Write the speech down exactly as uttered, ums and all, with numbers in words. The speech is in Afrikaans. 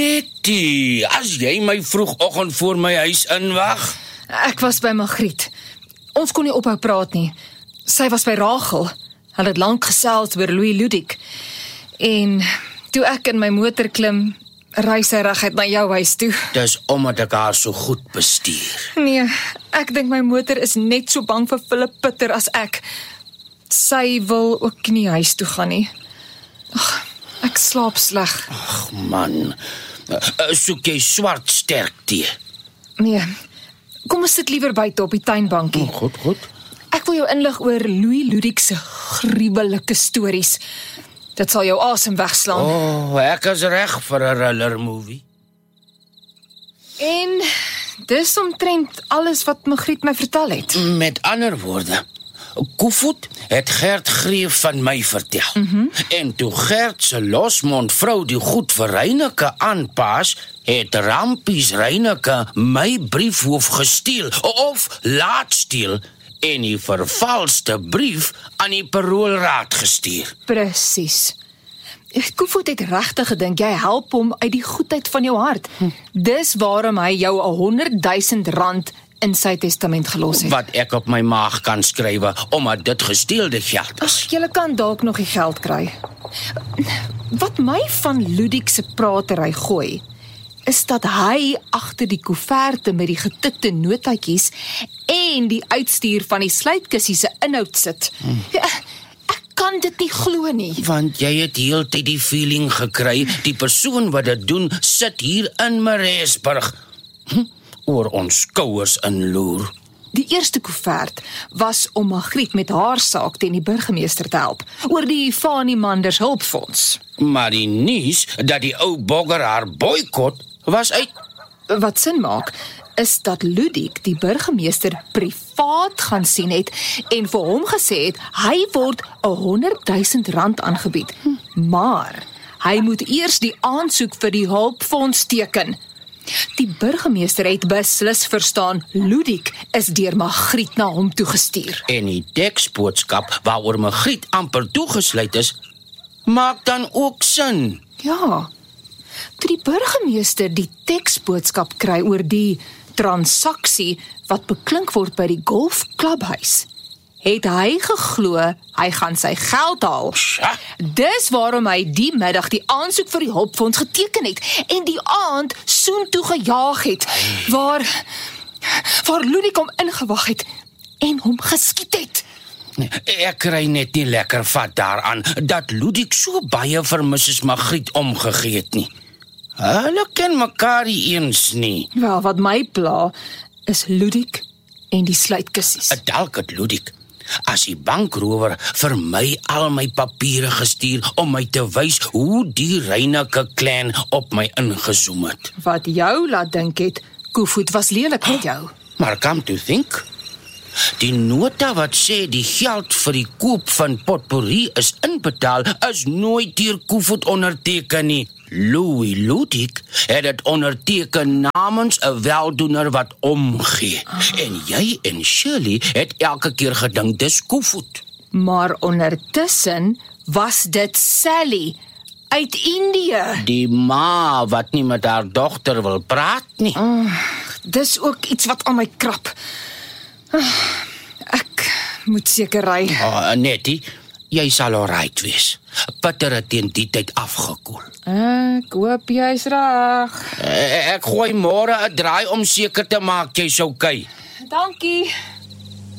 Nettie, as jy my vroegoggend voor my huis inwag? Ek was by Magriet. Ons kon nie ophou praat nie. Sy was by Rachel. Hulle het lank gesels oor Louis Ludik. En toe ek in my motor klim, ry sy reguit na jou huis toe. Dis omdat ek haar so goed bestuur. Nee, ek dink my motor is net so bang vir Philip Pitter as ek. Sy wil ook nie huis toe gaan nie. Ag, ek slaap sleg. Ag man, soek jy swart sterk tee? Nee, kom ons sit liewer buite op die tuinbankie. Oh, goed, goed. Ek wil jou inlig oor Louis Ludik se gruwelike stories. Dit sal jou asem wegslaan. Oh, ek is reg vir 'n thriller movie. En dis omtrent alles wat Magriet my vertel het. Met ander woorde, Koevoet het Gert Greef van my vertel. Mm-hmm. En toe Gert se losmond vrou die goed vir Reineke aanpas, het Rampies Reineke my briefhoof gesteel, of laat steel, en die vervalste brief aan die paroolraad gestuur. Presies. Koevoet het regtig gedink jy help hom uit die goedheid van jou hart. Hm. Dis waarom hy jou honderdduisend rand in sy testament gelos het. Wat ek op my maag kan skrywe, omdat dit gesteelde geld is. Ag, jy kan dalk nog die geld kry. Wat my van Ludik se pratery gooi, is dat hy agter die koeverte met die getikte notaatjies en die uitstuur van die sluitkussie se inhoud sit. Hmm. Ja, ek kan dit nie glo nie. Want jy het heeltyd die feeling gekry, die persoon wat dit doen, sit hier in Maresburg. Hm, oor ons skouers in loer. Die eerste koevert was om Magriet met haar saak teen die burgemeester te help, oor die Fanie Manders hulpfonds. Maar die nuus dat die ou bogger haar boikot, was uit. Wat sin maak, is dat Ludik die burgemeester privaat gaan sien het en vir hom gesê het, hy word honderdduisend rand aangebied. Hm. Maar hy moet eers die aansoek vir die hulpfonds teken. Die burgemeester het beslis verstaan, Ludik is deur Magriet na hom toegestuur. En die teksboodskap waaroor Magriet amper toegesluit is, maak dan ook sin. Ja, toe die burgemeester die teksboodskap kry oor die transaksie wat beklink word by die golfklubhuis, het hy geglo hy gaan sy geld haal. Sja. Dis waarom hy die middag die aansoek vir die hulpfonds geteken het en die aand soontoe gejaag het, waar waar Ludik hom ingewag het en hom geskiet het. Ek kry net nie lekker vat daaraan dat Ludik so baie vir missus Magriet omgegee het nie. Hulle ken mekaar nie eens nie. Wel, wat my pla is Ludik en die sluitkussies. Dalk het Ludik as die bankrower vir my al my papiere gestuur om my te wys hoe die Reineke clan op my ingezoom het. Wat jou laat dink het, Koevoet was lelik met jou. Maar come to think, die nota wat sê die geld vir die koop van potpourri is inbetaal, is nooit deur Koevoet onderteken nie. Louis Ludik het het onderteken namens 'n weldoener wat omgee. Ah. En jy en Shirley het elke keer gedink dis Koevoet. Maar ondertussen was dit Sally uit Indië. Die ma wat nie met haar dogter wil praat nie. Oh, dis ook iets wat aan my krap. Oh, ek moet seker ry. Oh, Nettie, jy sal alright wees. Pitter het teen die tyd afgekoel. Ek hoop jy's reg. Ek gooi môre 'n draai om seker te maak jy's okay. Dankie.